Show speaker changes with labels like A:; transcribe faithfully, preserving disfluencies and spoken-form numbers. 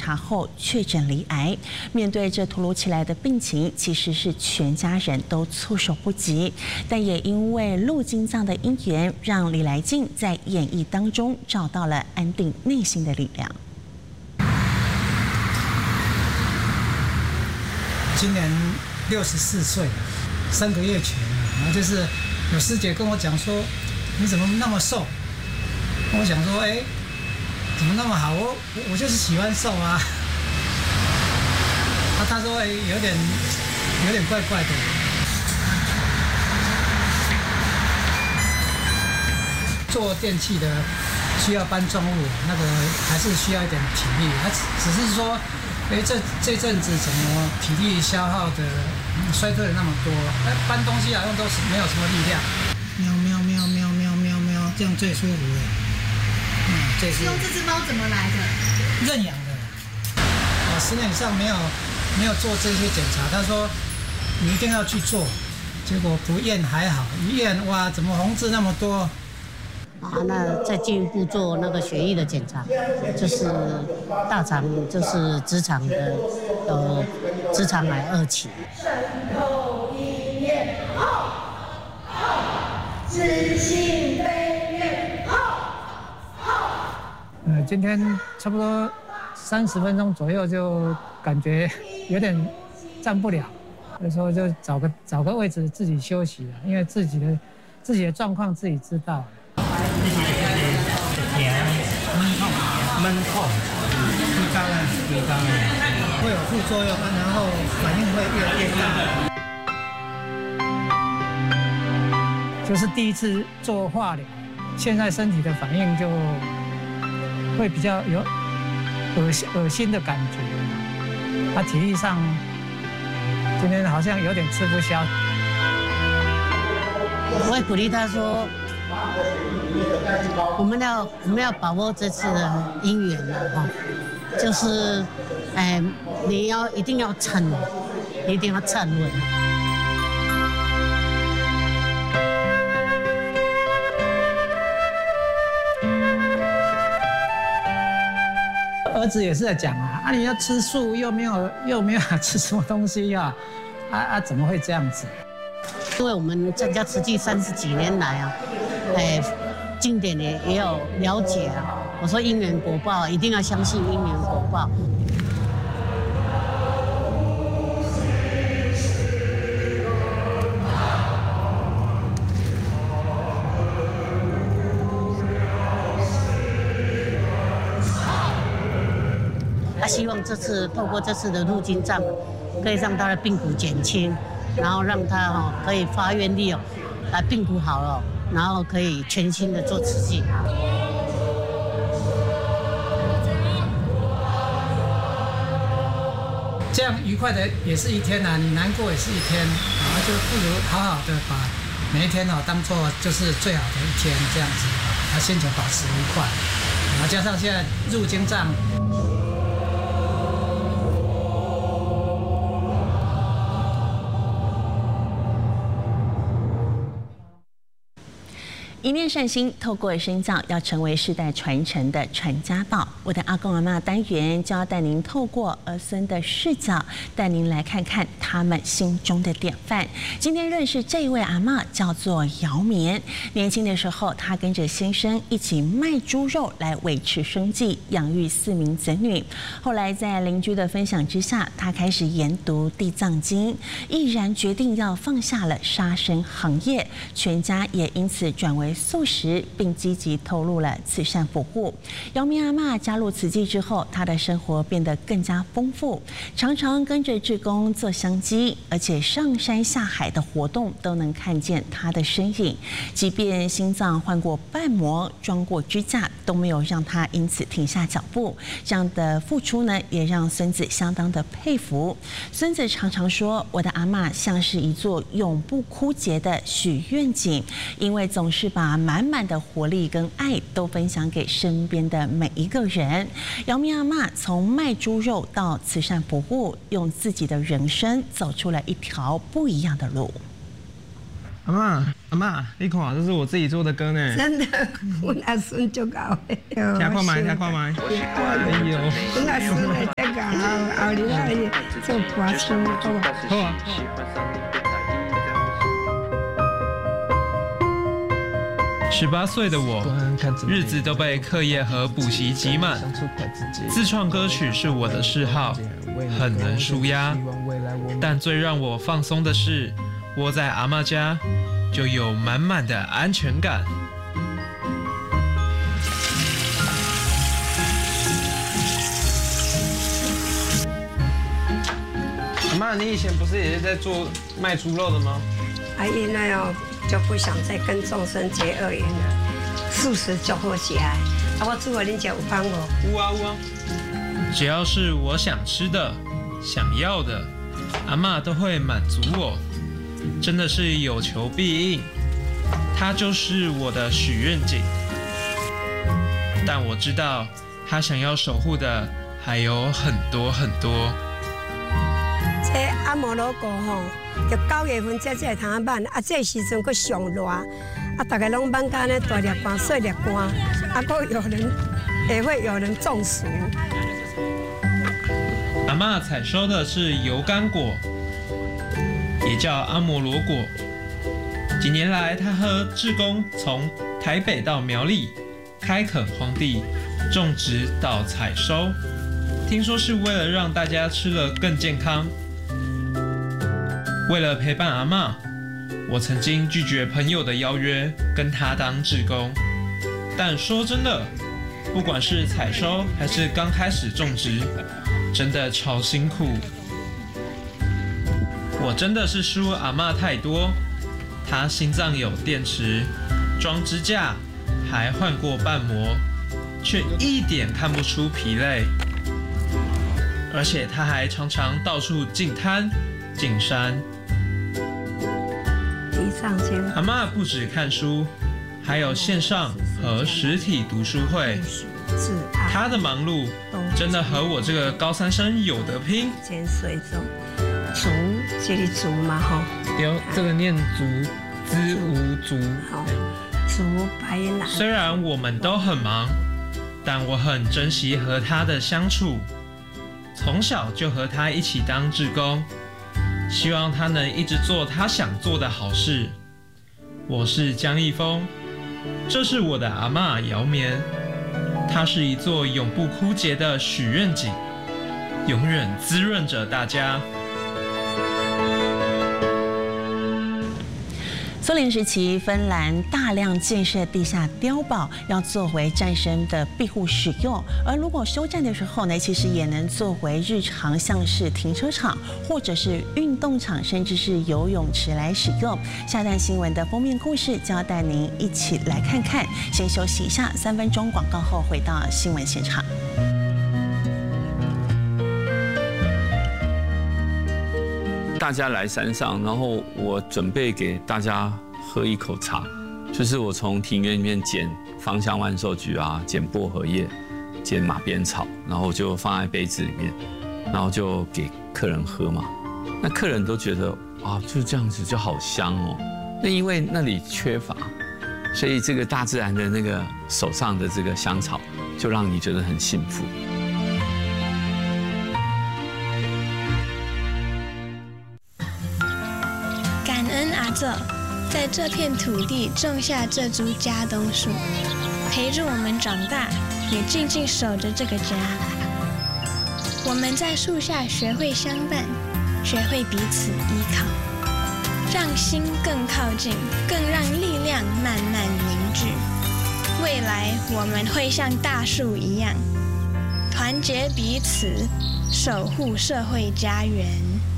A: 查后确诊罹癌。面对这突如其来的病情，其实是全家人都措手不及。但也因为陆金藏的因缘，让李来静在演艺当中找到了安定内心的力量。
B: 今年六十四岁，三个月前，然后就是有师姐跟我讲说，你怎么那么瘦？我想说，哎、欸，怎么那么好？我我就是喜欢瘦啊。啊，他说，哎、欸，有点有点怪怪的。做电器的需要搬重物，那个还是需要一点体力。他只是说。哎，这这阵子怎么体力消耗的衰退了那么多？哎，搬东西好像都是没有什么力量。喵喵喵喵喵喵喵，这样最舒服了。嗯，最舒服。
C: 用这只猫怎么来的？
B: 认养的。我十年以上没有没有做这些检查，他说你一定要去做，结果不验还好，一验哇，怎么红字那么多？
D: 啊，那再进一步做那个血液的检查，就是大肠，就是直肠的呃直肠癌二期。
E: 渗透医院后，后，知性飞跃后，后。
B: 呃，今天差不多三十分钟左右就感觉有点站不了，有时候就找个找个位置自己休息了，因为自己的自己的状况自己知道。
F: 甜、闷痛、闷痛、低高啊，低高啊，
B: 会有副作用，然后反应会越来越大。就是第一次做化疗，现在身体的反应就会比较有恶心恶心的感觉，啊，体力上今天好像有点吃不消。
D: 我会鼓励他说。我们要我们要把握这次的因缘了哈，就是，哎，你要一定要撑，一定要站稳。
B: 儿子也是在讲啊，啊你要吃素又没有又没有吃什么东西呀、啊，啊啊怎么会这样子？
D: 因为我们在家慈济三十几年来啊。哎，经典也也有了解啊。我说因缘果报，一定要相信因缘果报。他希望这次透过这次的入金藏，可以让他的病苦减轻，然后让他哈可以发愿力哦，啊病苦好了。然后可以全心的做慈济。
B: 这样愉快的也是一天呐、啊，你难过也是一天，然后就不如好好的把每一天哦当做就是最好的一天，这样子啊，心情保持愉快，然后加上现在入经藏。
A: 一念善心，透过身教，要成为世代传承的传家宝。我的阿公阿嬷单元就要带您透过儿孙的视角，带您来看看他们心中的典范。今天认识这一位阿嬷，叫做姚棉。年轻的时候，她跟着先生一起卖猪肉来维持生计，养育四名子女。后来在邻居的分享之下，她开始研读《地藏经》，毅然决定要放下了杀生行业，全家也因此转为素食，并积极投入了慈善服务。姚棉阿嬷加入慈济之后，她的生活变得更加丰富，常常跟着志工做香鸡，而且上山下海的活动都能看见她的身影。即便心脏换过瓣膜、装过支架，都没有让她因此停下脚步。这样的付出呢，也让孙子相当的佩服。孙子常常说：“我的阿嬷像是一座永不枯竭的许愿井，因为总是把满满的活力跟爱都分享给身边的每一个人。”姚棉阿嬷从卖猪肉到慈善服务，用自己的人生走出了一条不一样的路。
G: 阿嬷，阿嬷，你看，这是我自己做的歌呢。
H: 真的，阮阿孙足搞的。
G: 听看麦，听看麦。哎呦，
H: 阮阿孙来这个后后日来做歌手，好啊。
G: 好啊。
I: 十八岁的我，日子都被课业和补习挤满。自创歌曲是我的嗜好，很能抒压。但最让我放松的是，窝在阿嬷家，就有满满的安全感。
G: 阿嬷，你以前不是也是在做卖猪肉的吗？
H: 啊，因为哦，就不想再跟众生结恶缘了。素食就好食的，啊，我煮的恁食有芳无？
G: 有啊有啊。
I: 只要是我想吃的、想要的，阿嬷都会满足我。真的是有求必应，它就是我的许愿井。但我知道，他想要守护的还有很多很多。
H: 这阿摩罗果吼，就九月份才才通挽，啊，这时阵佫上热，啊，大家拢挽干呢大粒干、小粒干，啊，佫有人也会有人中暑。
I: 阿嬷采收的是油甘果，也叫阿摩罗果。几年来，他和志工从台北到苗栗，开垦荒地，种植到采收。听说是为了让大家吃了更健康。为了陪伴阿嬷，我曾经拒绝朋友的邀约，跟他当志工。但说真的，不管是采收还是刚开始种植，真的超辛苦。我真的是输阿嬷太多，她心脏有电池，装支架，还换过瓣膜，却一点看不出疲累。而且她还常常到处进滩、进山。阿嬷不只看书，还有线上和实体读书会。她的忙碌真的和我这个高三生有得拼。
H: 减水中，竹，这里竹嘛吼。
G: 对，这个念竹，知无竹。
H: 好，竹白兰。
I: 虽然我们都很忙，但我很珍惜和她的相处。从小就和她一起当志工，希望她能一直做她想做的好事。我是江一峰，这是我的阿嬷姚棉。它是一座永不枯竭的许愿井，永远滋润着大家。
A: 苏联时期，芬兰大量建设地下碉堡，要作为战争的庇护使用。而如果休战的时候呢，其实也能作为日常，像是停车场或者是运动场，甚至是游泳池来使用。下段新闻的封面故事就要带您一起来看看。先休息一下，三分钟广告后回到新闻现场。
J: 大家来山上，然后我准备给大家喝一口茶，就是我从庭院里面捡芳香万寿菊啊，捡薄荷叶，捡马鞭草，然后就放在杯子里面，然后就给客人喝嘛。那客人都觉得啊，就这样子就好香哦。那因为那里缺乏，所以这个大自然的那个手上的这个香草，就让你觉得很幸福。
K: 在这片土地种下这株家冬树，陪着我们长大，也静静守着这个家。我们在树下学会相伴，学会彼此依靠，让心更靠近，更让力量慢慢凝聚。未来我们会像大树一样，团结彼此，守护社会家园。